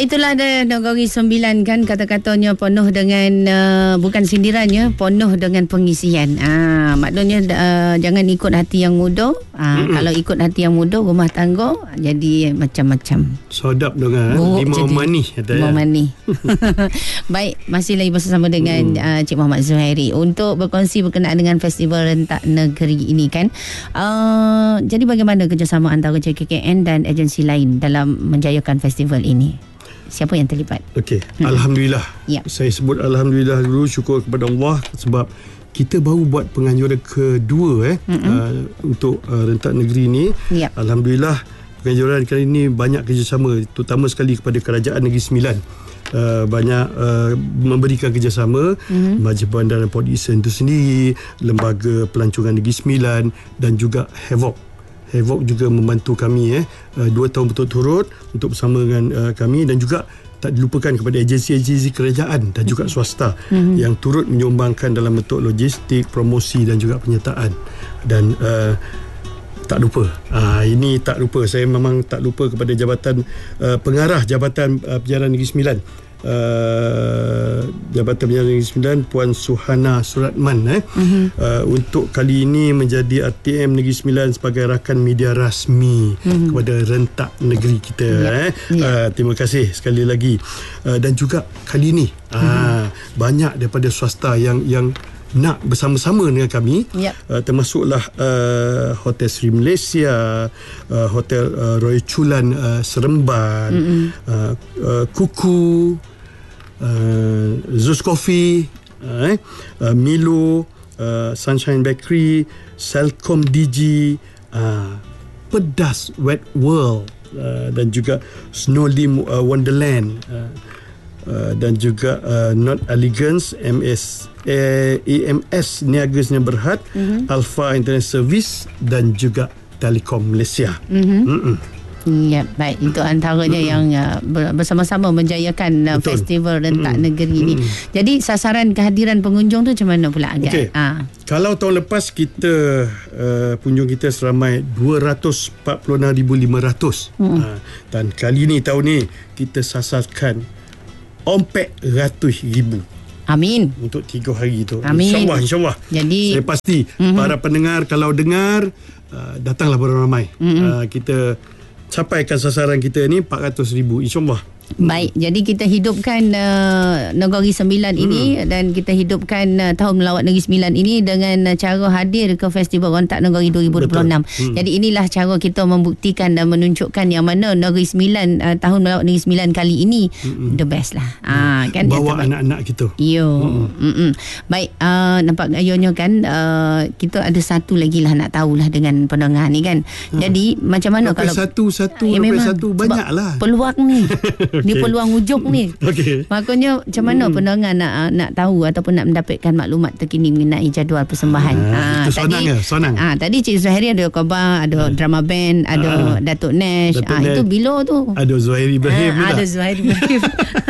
itulah ada Negeri Sembilan kan, kata-katanya penuh dengan bukan sindirannya, penuh dengan pengisian. Maknanya jangan ikut hati yang muda. Kalau ikut hati yang muda, rumah tangga jadi macam-macam. Sedap dengan limau manis kata limau manis. Baik, masih lagi bersama dengan Cik Muhammad Zuhairi untuk berkongsi berkenaan dengan Festival Rentak Negeri ini kan. Jadi bagaimana kerjasama antara JKKN dan agensi lain dalam menjayakan festival ini? Siapa yang terlibat? Okey, alhamdulillah. Ya. Saya sebut alhamdulillah dulu, syukur kepada Allah sebab kita baru buat penganjuran kedua untuk rentak negeri ni. Yep. Alhamdulillah penganjuran kali ini banyak kerjasama, terutama sekali kepada Kerajaan Negeri Sembilan. Banyak memberikan kerjasama Majlis Bandaran Port Dickson itu sendiri, Lembaga Pelancongan Negeri Sembilan dan juga Havoc juga membantu kami 2 tahun berturut-turut untuk bersama dengan kami, dan juga tak dilupakan kepada agensi-agensi kerajaan dan juga swasta yang turut menyumbangkan dalam bentuk logistik, promosi dan juga penyertaan. Dan tak lupa, ini tak lupa, saya memang tak lupa kepada Jabatan Pengarah Jabatan Penyiaran Negeri Sembilan, Jabatan Penyiaran Negeri Sembilan, Puan Suhana Suratman untuk kali ini menjadi RTM Negeri Sembilan sebagai rakan media rasmi kepada rentak negeri kita. Terima kasih sekali lagi. Dan juga kali ini banyak daripada swasta yang nak bersama-sama dengan kami, termasuklah Hotel Sri Malaysia, Hotel Royal Chulan Seremban, Kuku, Zeus Coffee, Milo, Sunshine Bakery, Selcom DG, Pedas Wet World, dan juga Snowlim Wonderland, dan juga Not Elegance, AMS Niaga Sdn Berhad, Alpha Internet Service dan juga Telekom Malaysia. Ya, baik, itu antaranya yang bersama-sama menjayakan festival rentak negeri ini. Jadi sasaran kehadiran pengunjung tu macam mana pula agak? Kalau tahun lepas kita pengunjung kita seramai 246,500, dan kali ni tahun ni kita sasarkan 400,000. Amin. Untuk 3 hari tu. Amin. InsyaAllah. Jadi saya pasti para pendengar kalau dengar, datanglah beramai-ramai. Kita capaikan sasaran kita ni 400,000 insyaAllah. Baik, jadi kita hidupkan Negeri Sembilan ini, dan kita hidupkan Tahun Melawat Negeri Sembilan ini dengan cara hadir ke Festival Rentak Negeri 2026. Jadi inilah cara kita membuktikan dan menunjukkan yang mana Negeri Sembilan, Tahun Melawat Negeri Sembilan kali ini the best lah. Kan, bawa anak-anak kita. Baik, nampak gayanya kan, kita ada satu lagi lah nak tahulah dengan pendengar ni kan. Jadi macam mana kalau satu banyak lah peluang ni. Ni peluang hujung ni. Makanya macam mana pendengar nak tahu ataupun nak mendapatkan maklumat terkini mengenai jadual persembahan. Itu sonang. Tadi Cik Zuhairi ada khabar, ada drama band, ada Datuk Nash, itu Bilo tu. Ada Zuhairi Ibrahim pula. Ada Zuhairi Ibrahim.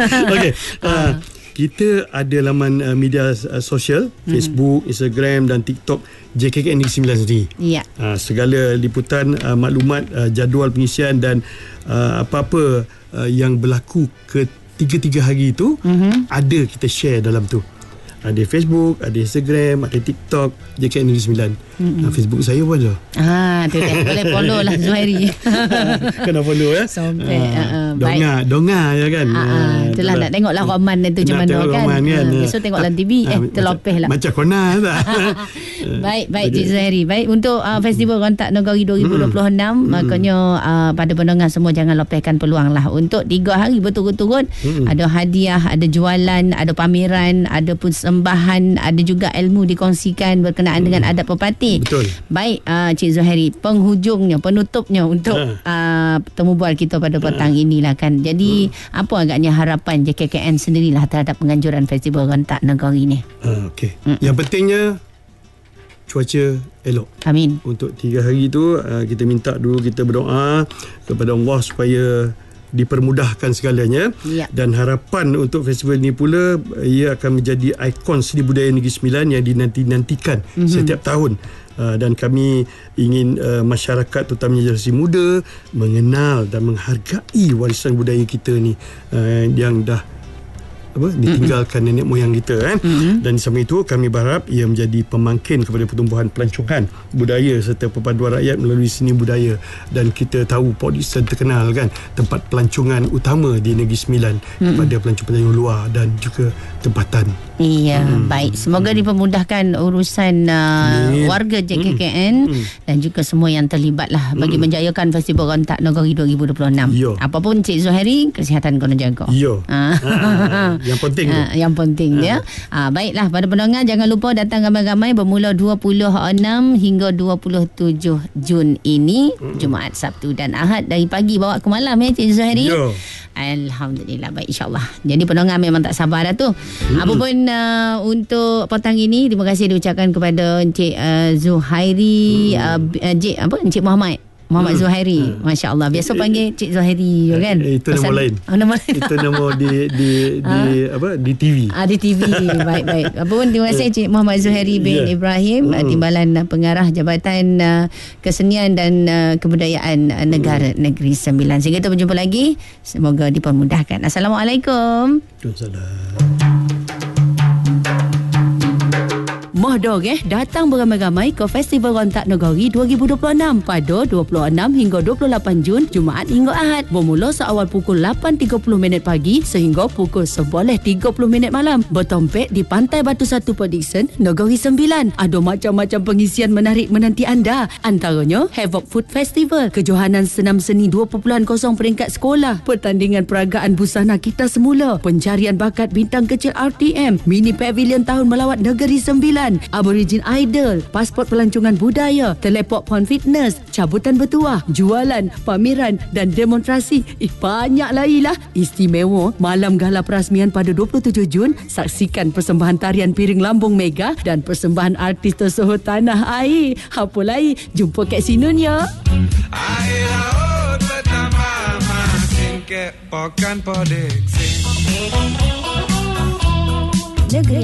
Kita ada laman media sosial, Facebook, Instagram dan TikTok JKKN Negeri Sembilan sendiri. Segala liputan, maklumat, jadual pengisian dan apa-apa yang berlaku ketiga-tiga hari itu ada kita share dalam tu. Ada Facebook, ada Instagram, ada TikTok JKN Negeri Sembilan. Facebook saya pun ada. Tu kan, boleh follow lah Zuhairi. Kena follow sampai donga ya kan. Itulah nak tengok lah Roman itu macam mana kan. Besok tengok dalam TV terlopeh lah macam kona tak. Baik Cik Zuhairi. Baik, untuk Festival Rentak Negeri 2026, makanya pada pendengar semua jangan lopehkan peluang lah untuk 3 hari berturut-turut. Ada hadiah, ada jualan, ada pameran, ada pun sembahan, ada juga ilmu dikongsikan berkenaan dengan adat pepati. Betul. Baik, Cik Zuhairi, penghujungnya, penutupnya untuk temu bual kita pada petang inilah kan. Jadi apa agaknya harapan JKKN sendirilah terhadap penganjuran Festival Rentak Negeri ni? Yang pentingnya cuaca elok. Amin. Untuk 3 hari tu kita minta dulu, kita berdoa kepada Allah supaya dipermudahkan segalanya. Dan harapan untuk festival ini pula, ia akan menjadi ikon seni budaya Negeri Sembilan yang dinanti-nantikan setiap tahun. Dan kami ingin masyarakat, terutamanya generasi muda, mengenal dan menghargai warisan budaya kita ni yang dah ditinggalkan nenek moyang kita dan di samping itu kami berharap ia menjadi pemangkin kepada pertumbuhan pelancongan budaya serta perpaduan rakyat melalui seni budaya. Dan kita tahu Port Dickson terkenal kan, tempat pelancongan utama di Negeri Sembilan kepada pelancong-pelancong luar dan juga tempatan. Baik, semoga dipermudahkan urusan warga JKKN dan juga semua yang terlibat lah bagi menjayakan Festival Rontak Nagari 2026. Apapun Cik Zuhairi, kesihatan kena jaga. Yang penting tu. Yang penting dia. Baiklah, pada pendengar jangan lupa datang ramai-ramai bermula 26 hingga 27 Jun ini, Jumaat, Sabtu dan Ahad, dari pagi bawa ke malam Cik Zuhairi. Alhamdulillah, baik, insyaAllah. Jadi pendengar memang tak sabar dah tu. Apapun untuk petang ini, terima kasih diucapkan kepada Encik Zuhairi, Encik Muhammad Zuhairi. Masya Allah. Biasa panggil Cik Zuhairi kan? Itu nama lain. Nama lain. Itu nama di TV. Di TV. Baik. Apapun, terima kasih Cik Muhammad Zuhairi bin Ibrahim, Timbalan Pengarah Jabatan Kesenian dan Kebudayaan Negara Negeri Sembilan. Sehingga kita berjumpa lagi. Semoga dipermudahkan. Assalamualaikum. Waalaikumsalam. Mohdor datang beramai-ramai ke Festival Rontak Nagari 2026 pada 26 hingga 28 Jun, Jumaat hingga Ahad. Bermula seawal pukul 8.30 pagi sehingga pukul 11.30 malam. Bertompek di Pantai Batu Satu Port Dickson, Negeri Sembilan. Ada macam-macam pengisian menarik menanti anda. Antaranya Havoc Food Festival, kejohanan senam seni 2.0 peringkat sekolah, pertandingan peragaan busana kita semula, pencarian bakat bintang kecil RTM, mini pavilion tahun melawat Negeri Sembilan, Aborigin Idol, pasport pelancongan budaya, teleport pon fitness, cabutan bertuah, jualan, pameran dan demonstrasi. Banyak lagi lah. Istimewa malam gala perasmian pada 27 Jun. Saksikan persembahan tarian piring lambung mega dan persembahan artis tersohor tanah air. Apa lagi? Jumpa kat Sinun ya. Air laut pertama makin ke pokan Port Dickson.